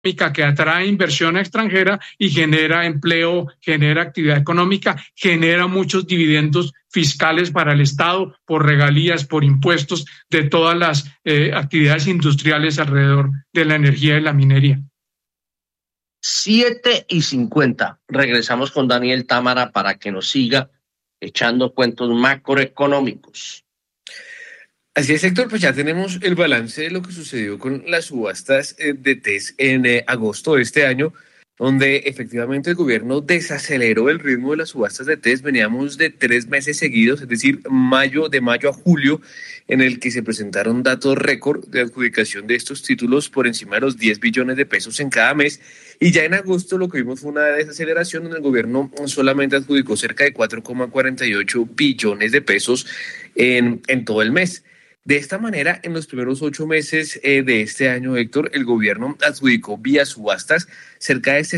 que atrae inversión extranjera y genera empleo, genera actividad económica, genera muchos dividendos fiscales para el Estado por regalías, por impuestos de todas las actividades industriales alrededor de la energía y la minería. 7:50. Regresamos con Daniel Támara para que nos siga echando cuentos macroeconómicos. Así es, Héctor, pues ya tenemos el balance de lo que sucedió con las subastas de TES en agosto de este año, donde efectivamente el gobierno desaceleró el ritmo de las subastas de TES. Veníamos de 3 meses seguidos, es decir, de mayo a julio, en el que se presentaron datos récord de adjudicación de estos títulos por encima de los 10 billones de pesos en cada mes. Y ya en agosto lo que vimos fue una desaceleración donde el gobierno solamente adjudicó cerca de 4,48 billones de pesos en todo el mes. De esta manera, en los primeros 8 meses de este año, Héctor, el gobierno adjudicó vía subastas cerca de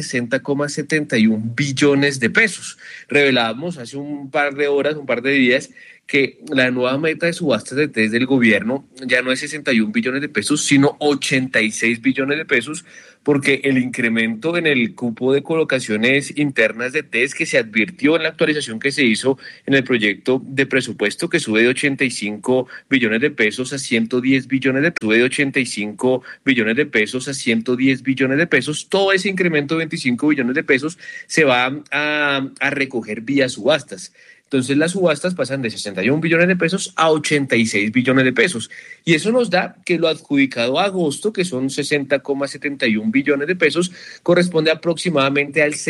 60,71 billones de pesos. Revelábamos hace un par de días, que la nueva meta de subastas de TES del gobierno ya no es 61 billones de pesos, sino 86 billones de pesos, porque el incremento en el cupo de colocaciones internas de TES que se advirtió en la actualización que se hizo en el proyecto de presupuesto, que sube de 85 billones de pesos a 110 billones de pesos, sube de 85 billones de pesos a 110 billones de pesos, todo ese incremento de 25 billones de pesos se va a recoger vía subastas. Entonces las subastas pasan de 61 billones de pesos a 86 billones de pesos. Y eso nos da que lo adjudicado a agosto, que son 60,71 billones de pesos, corresponde aproximadamente al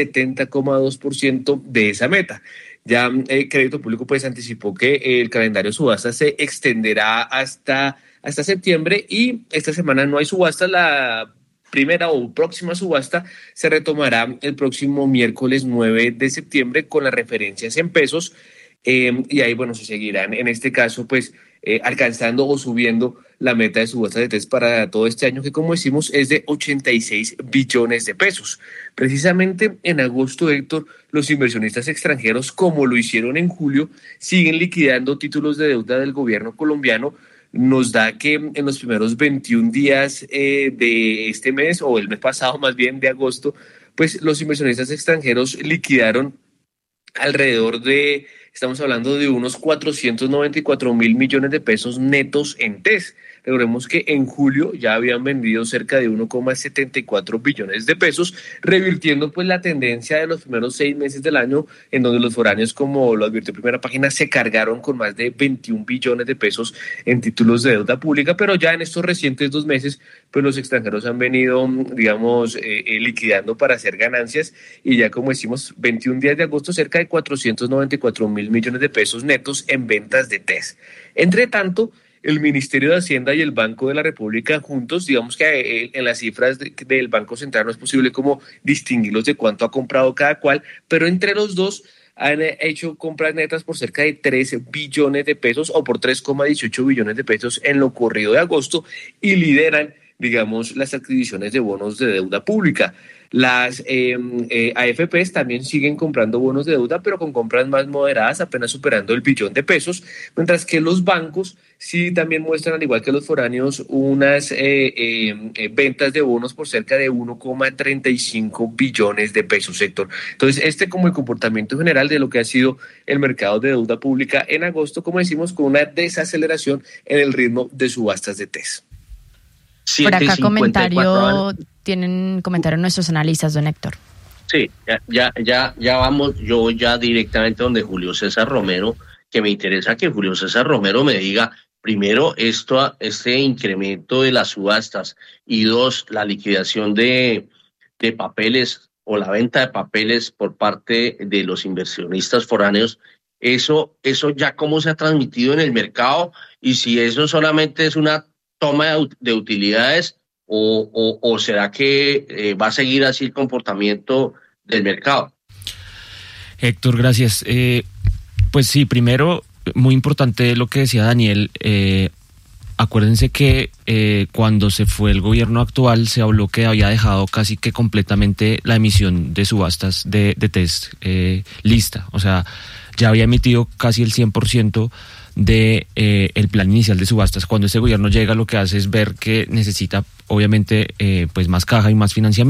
70,2% de esa meta. Ya Crédito Público pues anticipó que el calendario de subastas se extenderá hasta septiembre, y esta semana no hay subastas. La primera o próxima subasta se retomará el próximo miércoles 9 de septiembre con las referencias en pesos, y ahí, bueno, se seguirán en este caso pues alcanzando o subiendo la meta de subasta de TES para todo este año, que como decimos es de 86 billones de pesos. Precisamente en agosto, Héctor, los inversionistas extranjeros, como lo hicieron en julio, siguen liquidando títulos de deuda del gobierno colombiano. Nos da que en los primeros 21 días de este mes, o el mes pasado más bien, de agosto, pues los inversionistas extranjeros liquidaron alrededor de, estamos hablando de unos 494.000 millones de pesos netos en TES. Recordemos que en julio ya habían vendido cerca de 1,74 billones de pesos, revirtiendo pues la tendencia de los primeros 6 meses del año, en donde los foráneos, como lo advirtió Primera Página, se cargaron con más de 21 billones de pesos en títulos de deuda pública. Pero ya en estos recientes 2 meses, pues los extranjeros han venido, digamos, liquidando para hacer ganancias, y ya como decimos, 21 días de agosto, cerca de 494.000 millones de pesos netos en ventas de TES. Entre tanto, el Ministerio de Hacienda y el Banco de la República juntos, digamos que en las cifras del Banco Central no es posible como distinguirlos de cuánto ha comprado cada cual, pero entre los dos han hecho compras netas por cerca de 13 billones de pesos, o por 3,18 billones de pesos en lo corrido de agosto, y lideran, digamos, las adquisiciones de bonos de deuda pública. Las AFPs también siguen comprando bonos de deuda, pero con compras más moderadas, apenas superando el billón de pesos, mientras que los bancos sí también muestran, al igual que los foráneos, unas ventas de bonos por cerca de 1,35 billones de pesos, sector. Entonces, como el comportamiento general de lo que ha sido el mercado de deuda pública en agosto, como decimos, con una desaceleración en el ritmo de subastas de TES. Por acá tienen comentario nuestros analistas, don Héctor. Sí, ya vamos, yo voy ya directamente donde Julio César Romero, que me interesa que Julio César Romero me diga, primero, este incremento de las subastas, y 2, la liquidación de papeles o la venta de papeles por parte de los inversionistas foráneos. Eso ya cómo se ha transmitido en el mercado, y si eso solamente es una toma de utilidades, o será que va a seguir así el comportamiento del mercado. Héctor, gracias. Pues sí, primero, muy importante lo que decía Daniel. Acuérdense que cuando se fue el gobierno actual se habló que había dejado casi que completamente la emisión de subastas de TES lista. O sea, ya había emitido casi el 100% de el plan inicial de subastas. Cuando este gobierno llega, lo que hace es ver que necesita obviamente pues más caja y más financiamiento.